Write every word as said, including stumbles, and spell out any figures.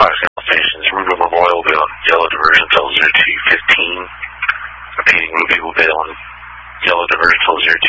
five signal stations. Ruby Memorial will be on yellow diversion until zero two fifteen. Repeating, Ruby will be on yellow diversion until zero